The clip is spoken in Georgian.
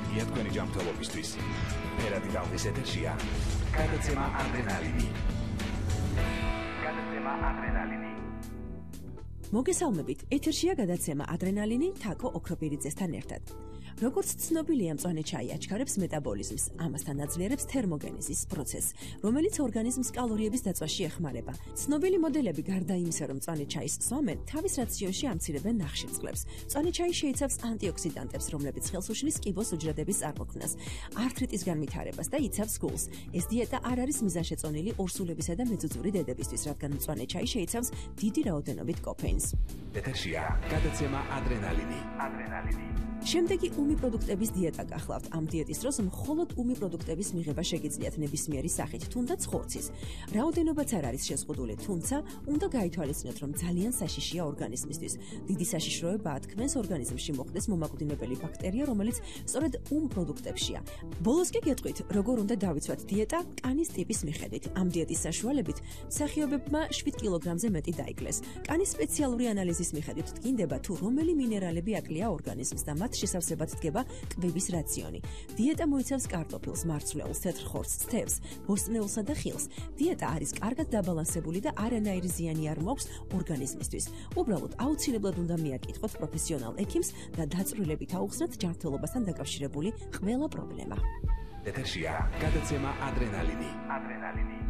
ენერგია თქვენი ჯანმრთელობისთვის. ფერადი ტალღის ეთერშია გადაცემა ადრენალინი. მოგესალმებით, ეთერშია გადაცემა ადრენალინი თაკო ოქროპირიძესთან ერთად. როგორც ცნობილია, მწვანე ჩაი აჩქარებს მეტაბოლიზმს, ამასთან აძლიერებს თერმოგენეზის პროცესს, რომელიც ორგანიზმს კალორიების დაწვაში ეხმარება. ცნობილი მოდელები გარდა იმისა, რომ მწვანე ჩაის სვამენ, თავის რაციონში ამცირებენ ნახშირწყლებს. მწვანე ჩაი შეიცავს ანტიოქსიდანტებს, რომლებიც ხელს უშლის კიბოს უჯრედების წარმოქმნას, ართრიტისგან ვითარებას და იცავს გულს. ეს დიეტა არ არის მიზანშეწონილი ორსულებისა და მეძუძური დედებისთვის, რადგან მწვანე ჩაი შეიცავს დიდი რაოდენობით კოფეინს. ეთერშია გადაცემა ადრენალინი. შემდეგი უმი პროდუქტების დიეტა გახლავთ. ამ დიეტის დროს მხოლოდ უმი პროდუქტების მიღება შეგიძლიათ ნებისმიერი სახით, თუნდაც ხორცის. რაოდენობაც არ არის შეზღუდული, თუმცა უნდა გაითვალისწინოთ, რომ ძალიან საშიშია ორგანიზმისთვის. დიდი საშიშროებაა თქვენს ორგანიზმში მოხდეს მომაკვდინებელი ბაქტერია, რომელიც სწორედ უმ პროდუქტებშია. ბოლოს კი გეტყვით, როგორ უნდა დავიცვათ დიეტა კანის ტიპის მიხედვით. ამ დიეტის საშუალებით მსახიობებმა 7 კილოგრამზე მეტი დაიკლეს. კანის სპეციალური ანალიზის მიხედვით დგინდება, თუ რომელი მინერალები აკლია ორგანიზმს და მათ შესავსებად დგება კვების რაციონი. დიეტა მოიცავს კარტოფილს, მარცვლეულს, თეთრ ხორცს, თევზს, ბოსტნეულსა და ხილს. დიეტა არის კარგად დაბალანსებული და არანაირი ზიანი არ მოაქვს ორგანიზმისთვის. უბრალოდ აუცილებლად უნდა მიაკითხოთ პროფესიონალ ექიმს და დაწვრილებით აუხსნათ ჯანმრთელობასთან დაკავშირებული ყველა პრობლემა. ეთერშია გადაცემა ადრენალინი.